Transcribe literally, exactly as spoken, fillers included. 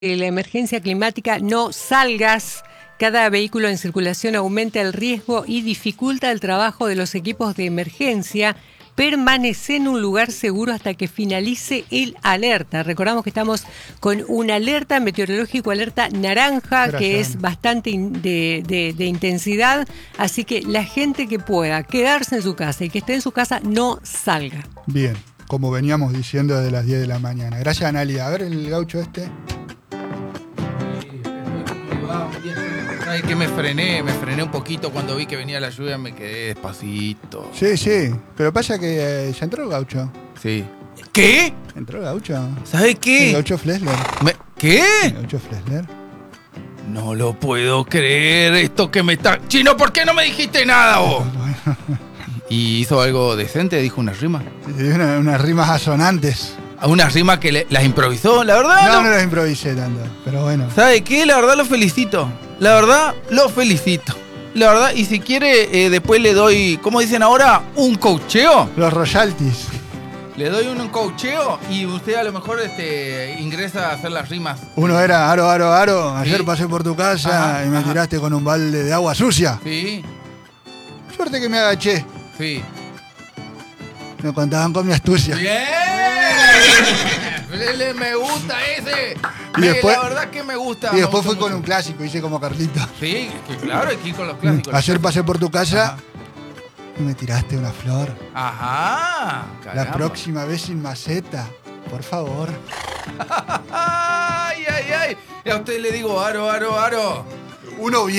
la emergencia climática, no salgas. Cada vehículo en circulación aumenta el riesgo y dificulta el trabajo de los equipos de emergencia. Permanece en un lugar seguro hasta que finalice el alerta. Recordamos que estamos con una alerta meteorológico, alerta naranja, Gracias. que es bastante in, de, de, de intensidad. Así que la gente que pueda quedarse en su casa y que esté en su casa no salga. Bien, como veníamos diciendo desde las diez de la mañana. Gracias, Analia. A ver el gaucho este. ¿Sabes qué? Me frené, me frené un poquito cuando vi que venía la lluvia, me quedé despacito. Sí, sí, pero pasa que eh, ya entró el gaucho. Sí. ¿Qué? ¿Entró el gaucho? ¿Sabes qué? El gaucho Flesler. Me... ¿Qué? El gaucho Flesler. No lo puedo creer, esto que me está... Chino, ¿por qué no me dijiste nada vos? ¿Y hizo algo decente? ¿Dijo una rima? Sí, una, unas rimas asonantes. ¿Unas rimas que le, las improvisó? La verdad no, no... no las improvisé tanto, pero bueno. ¿Sabe qué? La verdad lo felicito. La verdad lo felicito. La verdad, y si quiere, eh, después le doy, ¿cómo dicen ahora? Un coacheo. Los royalties. Le doy un, un coacheo y usted a lo mejor este, ingresa a hacer las rimas. Uno era aro, aro, aro. Ayer sí. pasé por tu casa ajá, y me ajá. tiraste con un balde de agua sucia. Sí. Suerte que me agaché. Sí. Me contaban con mi astucia. ¡Bien! Me gusta ese. Y después, la verdad que me gusta. Y después fui con un clásico, hice como Carlito. Sí, que claro, hay que ir con los clásicos. Ayer pasé por tu casa ajá. y me tiraste una flor. Ajá. Caramba. La próxima vez sin maceta, por favor. Ay, ay, ay. Y a usted le digo, aro, aro, aro. Uno bien.